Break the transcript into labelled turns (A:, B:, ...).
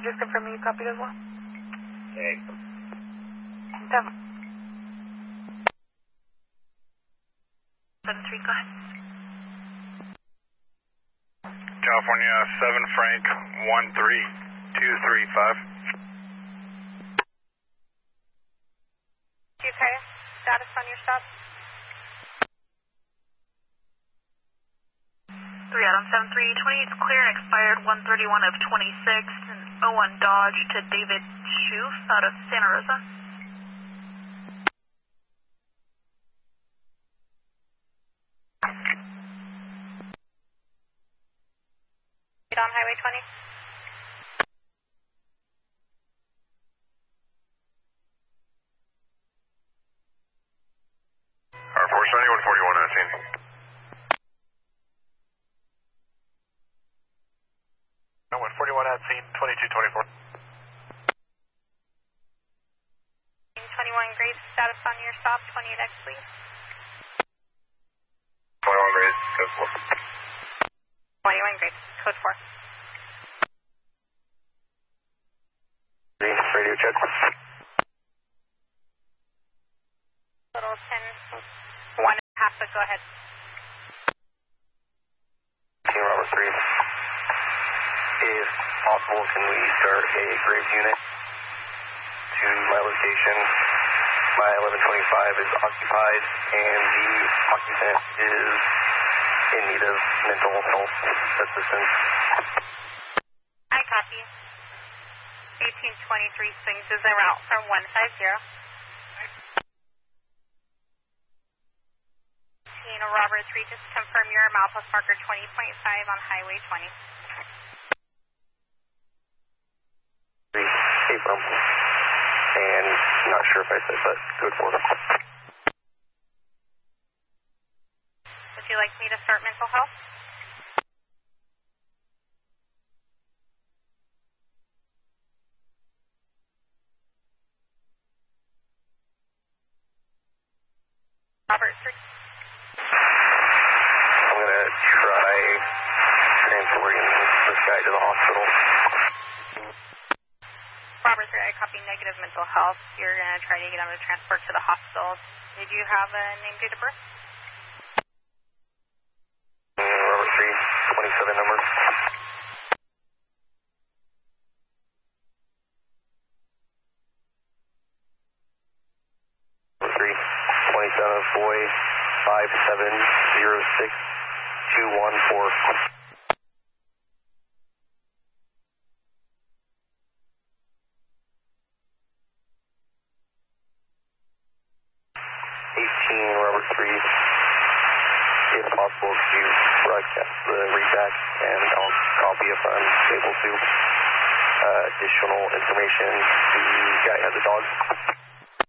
A: just confirm you copied as well?
B: Okay.
A: 7-3, go ahead.
C: California 7 Frank 13235.
A: Okay, status on your stop?
D: 3 Adam 7320, it's clear and expired 131 of 26, and 01 Dodge to David Schoof out of Santa Rosa.
A: On Highway 20.
C: R4 Sunny 141 at scene. 141 at scene, 2224.
A: 21 Graves, status on your stop, 28X, please.
C: 21 Graves, code 4.
A: 21 Graves, code 4.
C: Radio check.
A: Littleton, 1.5, but go ahead.
E: Team Robert 3. If possible, can we start a Graves unit to my location? My 1125 is occupied, and the occupant is in need of mental health assistance.
A: I copy. 1823 swings is en route from 150. Robert 3, just confirm your Malpas marker 20.5 on Highway 20.
E: April. And not sure if I said that. Good for them.
A: Would you like me to start mental health? Robert 3.
E: I'm going to try transporting this guy to the hospital.
A: Robert 3, I copy negative mental health. You're going to try to get him to transport to the hospital. Did you have a name, date of birth?
E: Robert 3, 27 number. Robert 3, 27, boy, 5706214. 18, Robert 3, if possible, to broadcast the readback, and I'll copy if I'm able to. Additional information, the guy has a dog.